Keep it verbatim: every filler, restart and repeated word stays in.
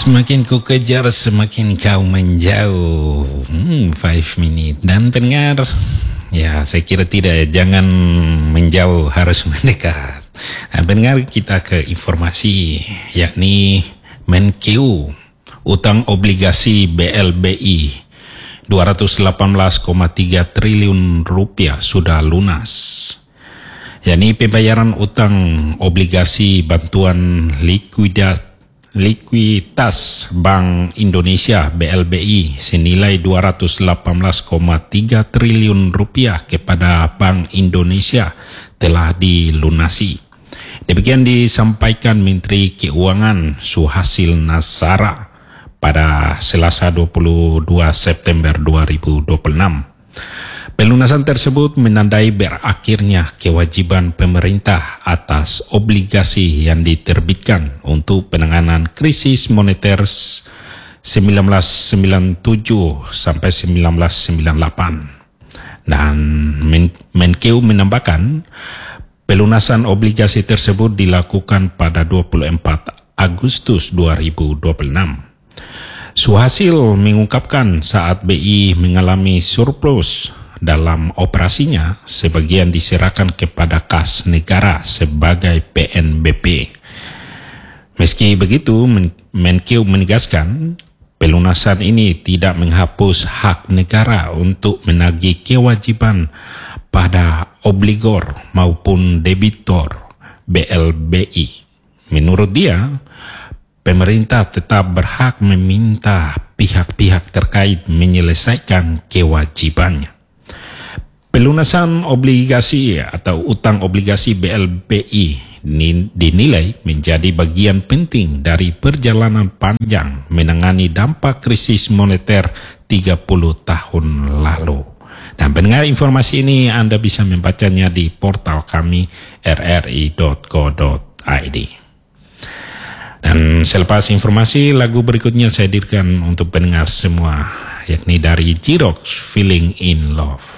Semakin ku kejar, semakin kau menjauh. Hmm, five minute. Dan pendengar, ya saya kira tidak, jangan menjauh, harus mendekat. Dan pendengar, kita ke informasi, yakni Menkeu, utang obligasi B L B I dua ratus delapan belas koma tiga triliun rupiah sudah lunas. Yakni pembayaran utang obligasi bantuan likuiditas Likuiditas Bank Indonesia B L B I senilai dua ratus delapan belas koma tiga triliun rupiah kepada Bank Indonesia telah dilunasi. Demikian disampaikan Menteri Keuangan Suhasil Nazara pada Selasa dua puluh dua September dua ribu dua puluh enam. Pelunasan tersebut menandai berakhirnya kewajiban pemerintah atas obligasi yang diterbitkan untuk penanganan krisis moneter seribu sembilan ratus sembilan puluh tujuh sampai seribu sembilan ratus sembilan puluh delapan. Dan Menkeu menambahkan, pelunasan obligasi tersebut dilakukan pada dua puluh empat Agustus dua ribu dua puluh enam. Suhasil mengungkapkan saat B I mengalami surplus dalam operasinya, sebagian diserahkan kepada kas negara sebagai P N B P. Meski begitu, Menkeu menegaskan pelunasan ini tidak menghapus hak negara untuk menagih kewajiban pada obligor maupun debitor B L B I. Menurut dia, pemerintah tetap berhak meminta pihak-pihak terkait menyelesaikan kewajibannya. Pelunasan obligasi atau utang obligasi B L B I dinilai menjadi bagian penting dari perjalanan panjang menangani dampak krisis moneter tiga puluh tahun lalu. Dan pendengar, informasi ini Anda bisa membacanya di portal kami r r i dot co dot i d. Dan selepas informasi, lagu berikutnya saya hadirkan untuk pendengar semua, yakni dari J-Rocks, Feeling in Love.